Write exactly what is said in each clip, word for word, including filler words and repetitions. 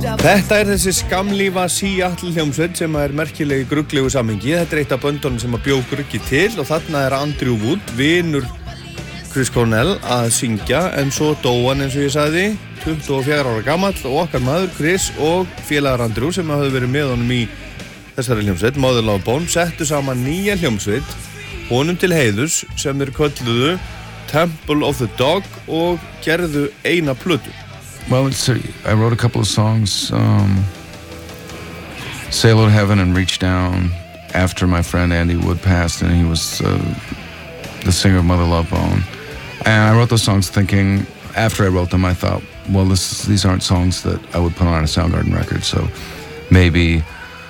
Þetta er þessi skamlífa Seattle hljómsveit sem er merkilegi grugglegu samhengi. Þetta er eitt af böndunum sem að bjó gruggi til og þarna er Andrew Wood, vinur Chris Cornell, að syngja en svo dó hann eins og ég sagði tuttugu og fjögurra ára gamall og okkar maður Chris og félagar Andrew sem hafði verið með honum í þessari hljómsveit, Mother Love Bone, settu saman nýja hljómsveit honum til heiðurs sem þeir kölluðu Temple of the Dog og gerðu eina plötu. Well, let's see. I wrote a couple of songs, um, Sail to Heaven and Reach Down, after my friend Andy Wood passed, and he was uh, the singer of Mother Love Bone. And I wrote those songs thinking, after I wrote them, I thought, well, this, these aren't songs that I would put on a Soundgarden record, so maybe,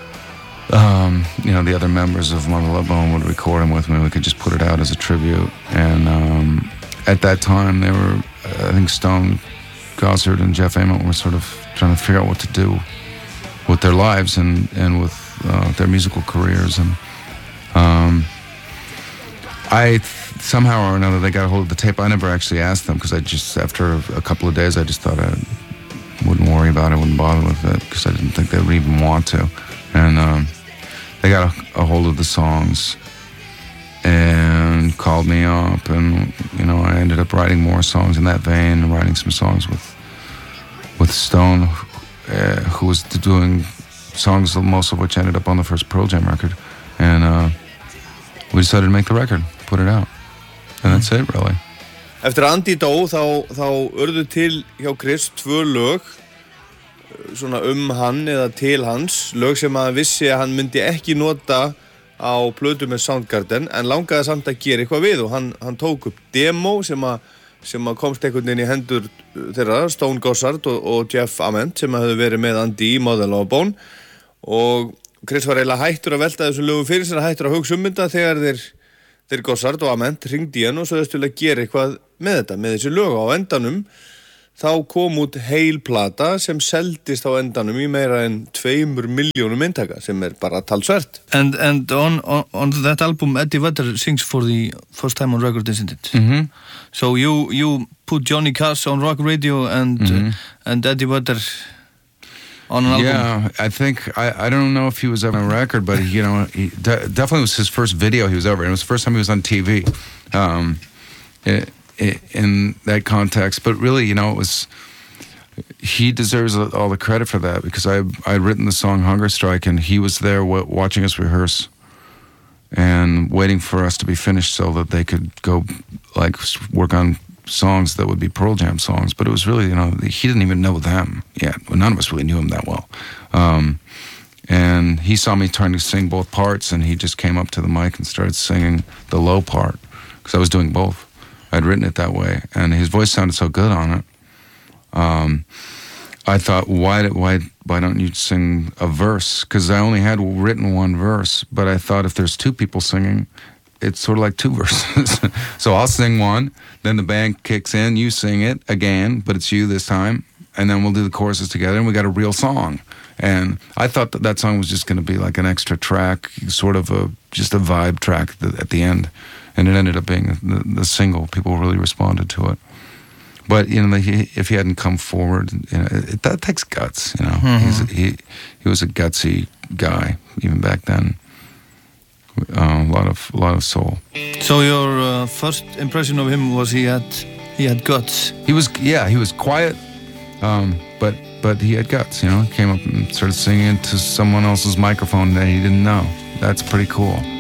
um, you know, the other members of Mother Love Bone would record them with me. We could just put it out as a tribute. And um, at that time, they were, I think, Stone Gossard and Jeff Ament were sort of trying to figure out what to do with their lives and, and with uh, their musical careers. And um, I, somehow or another, they got a hold of the tape. I never actually asked them because I just, after a couple of days, I just thought I wouldn't worry about it, wouldn't bother with it because I didn't think they would even want to. And um, they got a, a hold of the songs and called me up, and you know, I ended up writing more songs in that vein, and writing some songs with with Stone, uh, who was doing songs, most of which ended up on the first Pearl Jam record, and uh, we decided to make the record, put it out, and that's it, really. Eftir Andy dó, þá, þá urðu til hjá Chris tvö lög, svona um hann eða til hans, lög sem að vissi að hann myndi ekki nota á plötu með Soundgarden en langaði samt að gera eitthvað við og hann, hann tók upp demo sem að, sem að komst einhvern veginn í hendur þeirra, Stone Gossard og, og Jeff Ament sem að höfðu verið með Andy í Mother Love Bone og Chris var eiginlega hættur að velta þessum lögum fyrir sér, hættur að hugsa um þetta þegar þeir, þeir Gossard og Ament hringdi í hann og svo þess til að gera eitthvað með þetta, með þessi lög á endanum. Þá kom út heil plata sem seldist á endanum í meira en tveimur miljónum eintaka sem er bara talsvert. And and on, on on that album Eddie Vedder sings for the first time on record, isn't it? Mm-hmm. So you you put Johnny Cash on rock radio and mm-hmm. uh, and Eddie Vedder on an album. Yeah, I think I I don't know if he was ever on a record, but you know, he de- definitely was his first video he was ever in. It was the first time he was on T V. Um, it, in that context, but really, you know, it was, he deserves all the credit for that because I I'd written the song Hunger Strike and he was there w- watching us rehearse and waiting for us to be finished so that they could go like work on songs that would be Pearl Jam songs. But it was really, you know, he didn't even know them yet. None of us really knew him that well. Um, and he saw me trying to sing both parts and he just came up to the mic and started singing the low part because I was doing both. I'd written it that way, and his voice sounded so good on it. Um, I thought, why, did, why, why don't you sing a verse? Because I only had written one verse, but I thought if there's two people singing, it's sort of like two verses. So I'll sing one, then the band kicks in, you sing it again, but it's you this time, and then we'll do the choruses together, and we got a real song. And I thought that that song was just going to be like an extra track, sort of a just a vibe track at the end. And it ended up being the, the single. People really responded to it. But you know, he, if he hadn't come forward, you know, it, that takes guts. You know, mm-hmm. He's, he he was a gutsy guy even back then. Uh, a lot of a lot of soul. So your uh, first impression of him was he had he had guts. He was yeah he was quiet, um, but but he had guts. You know, he came up and started singing into someone else's microphone that he didn't know. That's pretty cool.